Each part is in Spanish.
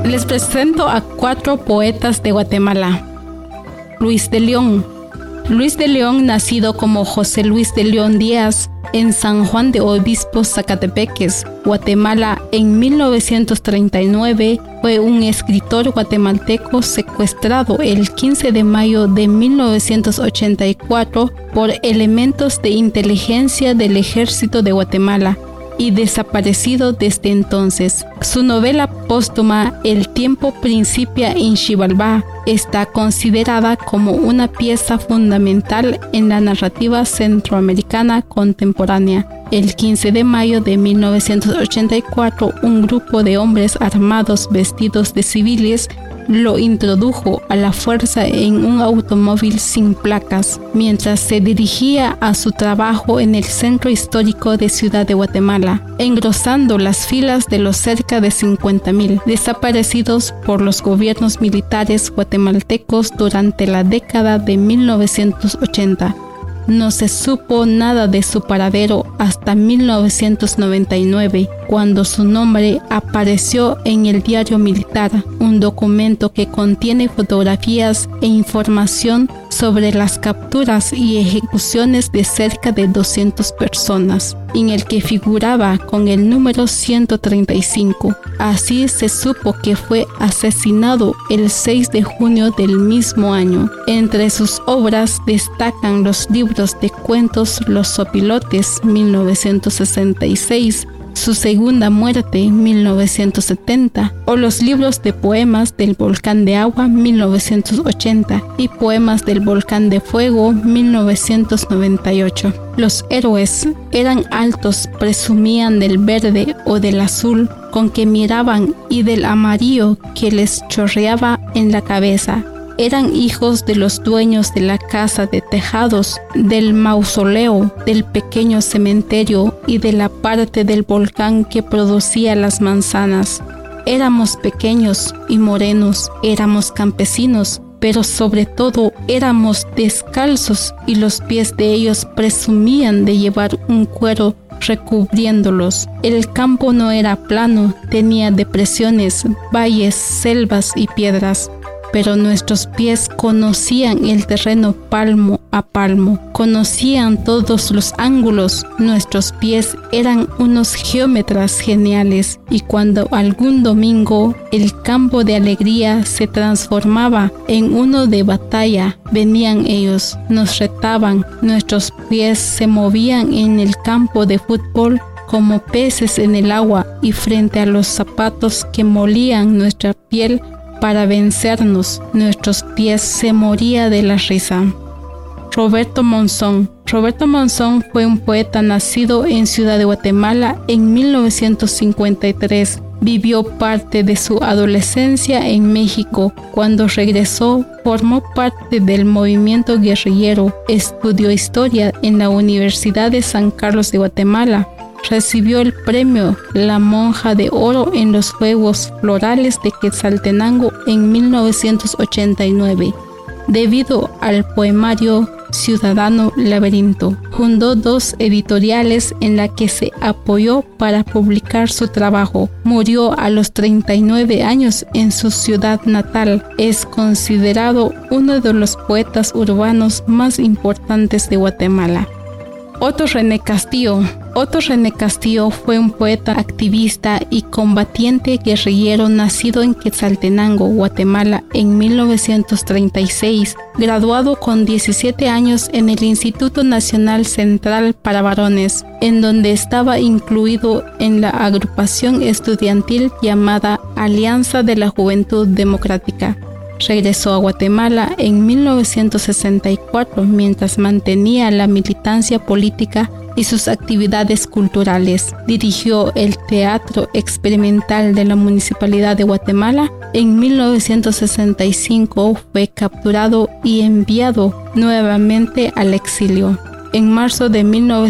Les presento a 4 poetas de Guatemala. Luis de León. Luis de León, nacido como José Luis de León Díaz en San Juan de Obispo, Zacatepeques, Guatemala, en 1939, fue un escritor guatemalteco secuestrado el 15 de mayo de 1984 por elementos de inteligencia del Ejército de Guatemala y desaparecido desde entonces. Su novela póstuma El tiempo principia en Xibalbá está considerada como una pieza fundamental en la narrativa centroamericana contemporánea. El 15 de mayo de 1984, un grupo de hombres armados vestidos de civiles lo introdujo a la fuerza en un automóvil sin placas, mientras se dirigía a su trabajo en el centro histórico de Ciudad de Guatemala, engrosando las filas de los cerca de 50,000 desaparecidos por los gobiernos militares guatemaltecos durante la década de 1980. No se supo nada de su paradero hasta 1999, cuando su nombre apareció en el Diario Militar, un documento que contiene fotografías e información sobre las capturas y ejecuciones de cerca de 200 personas, en el que figuraba con el número 135. Así se supo que fue asesinado el 6 de junio del mismo año. Entre sus obras destacan los libros de cuentos Los Sopilotes, 1966, Su segunda muerte, 1970, o los libros de poemas del Volcán de Agua, 1980, y Poemas del Volcán de Fuego, 1998. Los héroes eran altos, presumían del verde o del azul con que miraban y del amarillo que les chorreaba en la cabeza. Eran hijos de los dueños de la casa de tejados, del mausoleo, del pequeño cementerio y de la parte del volcán que producía las manzanas. Éramos pequeños y morenos, éramos campesinos, pero sobre todo éramos descalzos y los pies de ellos presumían de llevar un cuero recubriéndolos. El campo no era plano, tenía depresiones, valles, selvas y piedras. Pero nuestros pies conocían el terreno palmo a palmo, conocían todos los ángulos. Nuestros pies eran unos geómetras geniales, y cuando algún domingo el campo de alegría se transformaba en uno de batalla, venían ellos, nos retaban. Nuestros pies se movían en el campo de fútbol como peces en el agua, y frente a los zapatos que molían nuestra piel para vencernos, nuestros pies se moría de la risa. Roberto Monzón. Roberto Monzón fue un poeta nacido en Ciudad de Guatemala en 1953. Vivió parte de su adolescencia en México. Cuando regresó, formó parte del movimiento guerrillero. Estudió historia en la Universidad de San Carlos de Guatemala. Recibió el premio La Monja de Oro en los Juegos Florales de Quetzaltenango en 1989. Debido al poemario Ciudadano Laberinto, fundó 2 editoriales en las que se apoyó para publicar su trabajo. Murió a los 39 años en su ciudad natal. Es considerado uno de los poetas urbanos más importantes de Guatemala. Otto René Castillo. Otto René Castillo fue un poeta, activista y combatiente guerrillero nacido en Quetzaltenango, Guatemala, en 1936, graduado con 17 años en el Instituto Nacional Central para Varones, en donde estaba incluido en la agrupación estudiantil llamada Alianza de la Juventud Democrática. Regresó a Guatemala en 1964 mientras mantenía la militancia política y sus actividades culturales. Dirigió el Teatro Experimental de la Municipalidad de Guatemala. En 1965 fue capturado y enviado nuevamente al exilio. En marzo de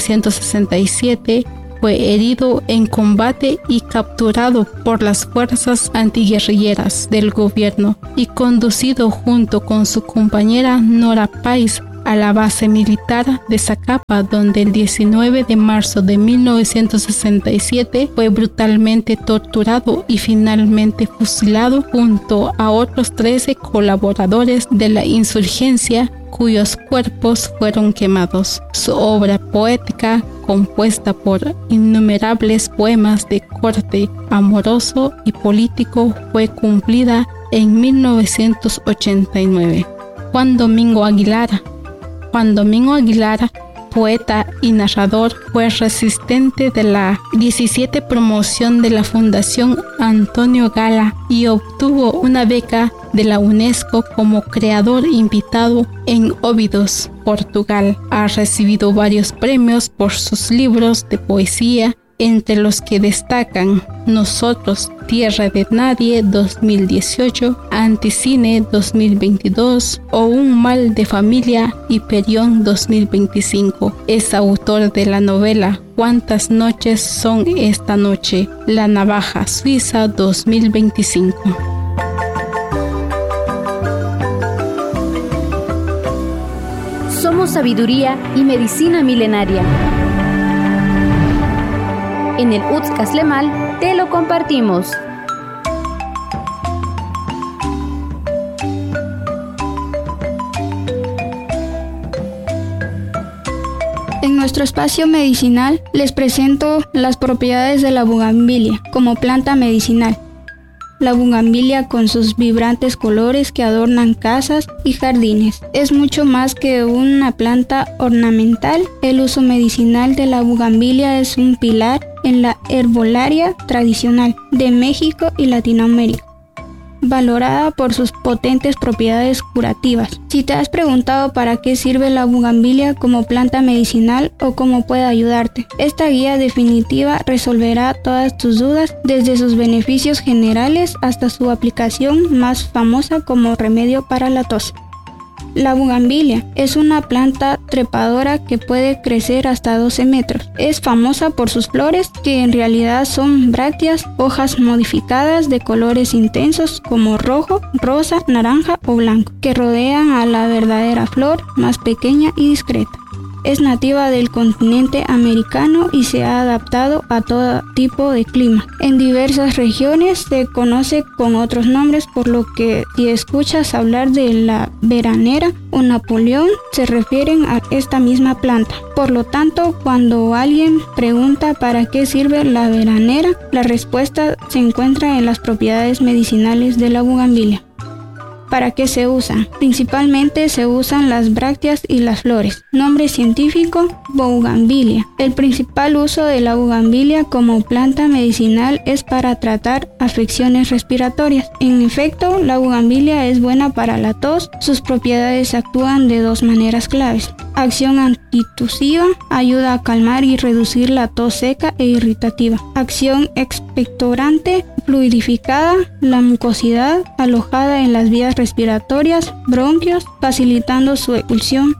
1967 fue herido en combate y capturado por las fuerzas antiguerrilleras del gobierno y conducido junto con su compañera Nora Pais a la base militar de Zacapa, donde el 19 de marzo de 1967 fue brutalmente torturado y finalmente fusilado junto a otros 13 colaboradores de la insurgencia, cuyos cuerpos fueron quemados. Su obra poética, compuesta por innumerables poemas de corte amoroso y político, fue cumplida en 1989. Juan Domingo Aguilar, poeta y narrador, fue asistente de la 17 promoción de la Fundación Antonio Gala y obtuvo una beca de la UNESCO como creador invitado en Óbidos, Portugal. Ha recibido varios premios por sus libros de poesía, entre los que destacan Nosotros, Tierra de Nadie 2018, Anticine 2022 o Un Mal de Familia, Hiperión 2025. Es autor de la novela ¿Cuántas noches son esta noche? La Navaja Suiza 2025. Somos sabiduría y medicina milenaria. En el Utskas Lemal te lo compartimos. En nuestro espacio medicinal les presento las propiedades de la bugambilia como planta medicinal. La bugambilia, con sus vibrantes colores que adornan casas y jardines, es mucho más que una planta ornamental. El uso medicinal de la bugambilia es un pilar en la herbolaria tradicional de México y Latinoamérica, valorada por sus potentes propiedades curativas. Si te has preguntado para qué sirve la bugambilia como planta medicinal o cómo puede ayudarte, esta guía definitiva resolverá todas tus dudas, desde sus beneficios generales hasta su aplicación más famosa como remedio para la tos. La bugambilia es una planta trepadora que puede crecer hasta 12 metros. Es famosa por sus flores, que en realidad son brácteas, hojas modificadas de colores intensos como rojo, rosa, naranja o blanco, que rodean a la verdadera flor, más pequeña y discreta. Es nativa del continente americano y se ha adaptado a todo tipo de clima. En diversas regiones se conoce con otros nombres, por lo que si escuchas hablar de la veranera o Napoleón, se refieren a esta misma planta. Por lo tanto, cuando alguien pregunta para qué sirve la veranera, la respuesta se encuentra en las propiedades medicinales de la bugambilia. ¿Para qué se usan? Principalmente se usan las brácteas y las flores. Nombre científico: bugambilia. El principal uso de la bugambilia como planta medicinal es para tratar afecciones respiratorias. En efecto, la bugambilia es buena para la tos. Sus propiedades actúan de dos maneras claves. Acción antitusiva: ayuda a calmar y reducir la tos seca e irritativa. Acción expectorante: fluidificada la mucosidad alojada en las vías respiratorias, bronquios, facilitando su expulsión.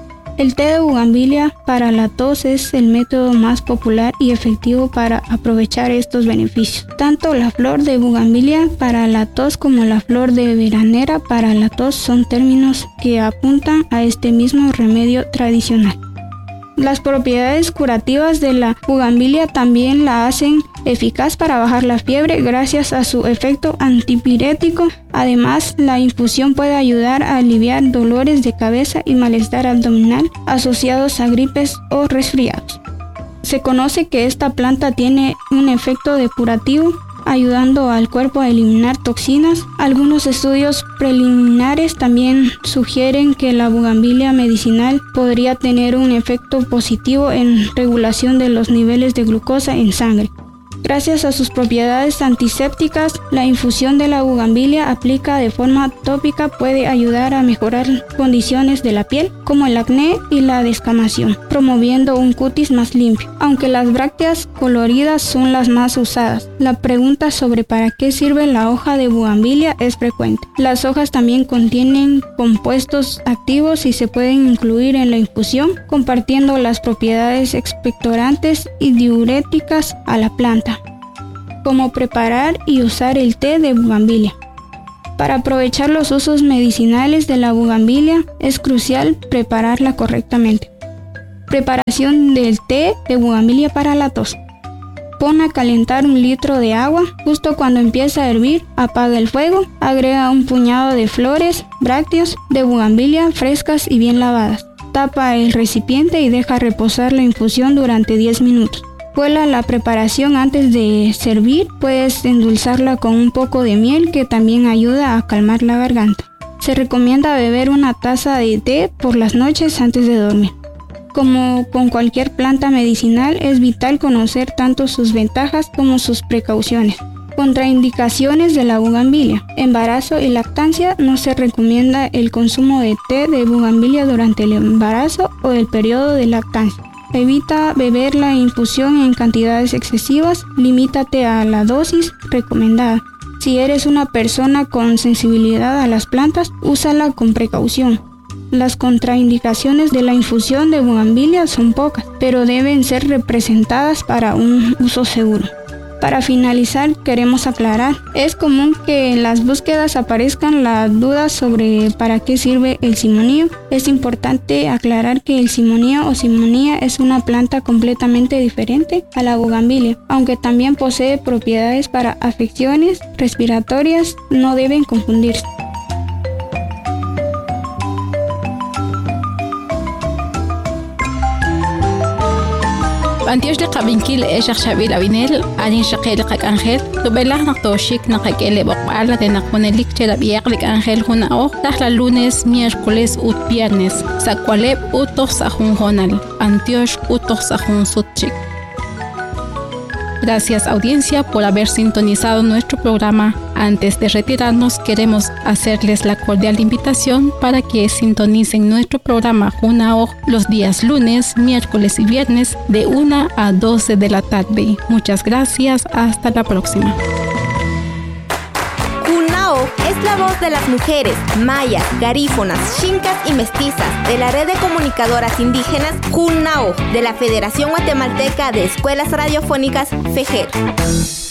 El té de bugambilia para la tos es el método más popular y efectivo para aprovechar estos beneficios. Tanto la flor de bugambilia para la tos como la flor de veranera para la tos son términos que apuntan a este mismo remedio tradicional. Las propiedades curativas de la bugambilia también la hacen eficaz para bajar la fiebre gracias a su efecto antipirético. Además, la infusión puede ayudar a aliviar dolores de cabeza y malestar abdominal asociados a gripes o resfriados. Se conoce que esta planta tiene un efecto depurativo, ayudando al cuerpo a eliminar toxinas. Algunos estudios preliminares también sugieren que la bugambilia medicinal podría tener un efecto positivo en regulación de los niveles de glucosa en sangre. Gracias a sus propiedades antisépticas, la infusión de la bugambilia aplicada de forma tópica puede ayudar a mejorar condiciones de la piel, como el acné y la descamación, promoviendo un cutis más limpio. Aunque las brácteas coloridas son las más usadas, la pregunta sobre para qué sirve la hoja de bugambilia es frecuente. Las hojas también contienen compuestos activos y se pueden incluir en la infusión, compartiendo las propiedades expectorantes y diuréticas a la planta. Cómo preparar y usar el té de bugambilia. Para aprovechar los usos medicinales de la bugambilia es crucial prepararla correctamente. Preparación del té de bugambilia para la tos. Pon a calentar 1 litro de agua. Justo cuando empieza a hervir, apaga el fuego. Agrega un puñado de flores, brácteos de bugambilia frescas y bien lavadas. Tapa el recipiente y deja reposar la infusión durante 10 minutos. Cuela la preparación antes de servir. Puedes endulzarla con un poco de miel que también ayuda a calmar la garganta. Se recomienda beber 1 taza de té por las noches antes de dormir. Como con cualquier planta medicinal, es vital conocer tanto sus ventajas como sus precauciones. Contraindicaciones de la bugambilia. Embarazo y lactancia. No se recomienda el consumo de té de bugambilia durante el embarazo o el periodo de lactancia. Evita beber la infusión en cantidades excesivas. Limítate a la dosis recomendada. Si eres una persona con sensibilidad a las plantas, úsala con precaución. Las contraindicaciones de la infusión de bugambilia son pocas, pero deben ser representadas para un uso seguro. Para finalizar, queremos aclarar, es común que en las búsquedas aparezcan las dudas sobre para qué sirve el simonio. Es importante aclarar que el simonio o simonía es una planta completamente diferente a la bugambilia, aunque también posee propiedades para afecciones respiratorias, no deben confundirse. Antioch de Cabinkil Eshak Shabil Abinel, Anin Shakel Ángel, Tubela Naktoshik Nakakele Bokbala de Nakunelik Chelabiak Ángel Junao, Tahla lunes, miércoles ut viernes, Sakwaleb utos Sahun Honal, Antioch utos Sahun Sutchik. Gracias audiencia por haber sintonizado nuestro programa. Antes de retirarnos queremos hacerles la cordial invitación para que sintonicen nuestro programa Junao los días lunes, miércoles y viernes de 1 a 12 de la tarde. Muchas gracias, hasta la próxima. Junao es la voz de las mujeres mayas, garífonas, xincas y mestizas de la red de comunicadoras indígenas Junao de la Federación Guatemalteca de Escuelas Radiofónicas FEJER.